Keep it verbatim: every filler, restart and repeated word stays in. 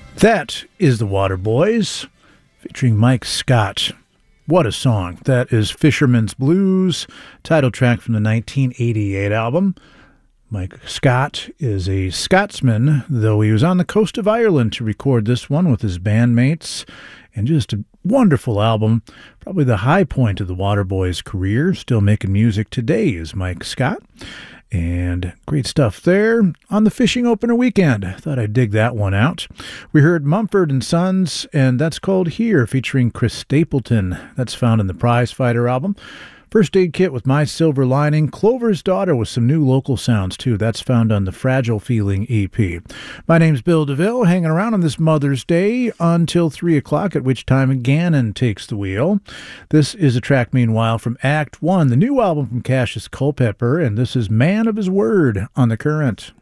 That is the Waterboys, featuring Mike Scott. What a song. That is Fisherman's Blues, title track from the nineteen eighty-eight album. Mike Scott is a Scotsman, though he was on the coast of Ireland to record this one with his bandmates, and just a wonderful album. Probably the high point of the Waterboys' career. Still making music today is Mike Scott. And great stuff there on the Fishing Opener weekend. Thought I'd dig that one out. We heard Mumford and Sons, and that's called Here, featuring Chris Stapleton. That's found in the Prize Fighter album. First Aid Kit with My Silver Lining. Clover's Daughter with some new local sounds, too. That's found on the Fragile Feeling E P. My name's Bill DeVille, hanging around on this Mother's Day until three o'clock, at which time Gannon takes the wheel. This is a track, meanwhile, from Act one, the new album from Cassius Culpepper, and this is Man of His Word on The Current.